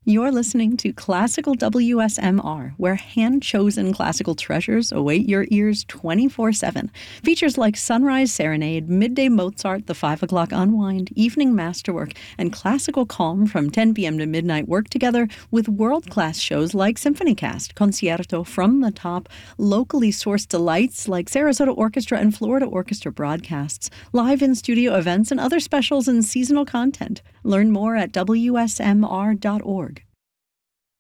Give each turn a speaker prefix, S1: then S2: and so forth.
S1: You're listening to Classical WSMR, where hand-chosen classical treasures await your ears 24/7. Features like Sunrise Serenade, Midday Mozart, the 5 o'clock Unwind, Evening Masterwork, and Classical Calm from 10 p.m. to midnight work together with world-class shows like SymphonyCast, Concierto from the Top, locally sourced delights like Sarasota Orchestra and Florida Orchestra broadcasts, live in-studio events, and other specials and seasonal content. Learn more at WSMR.org.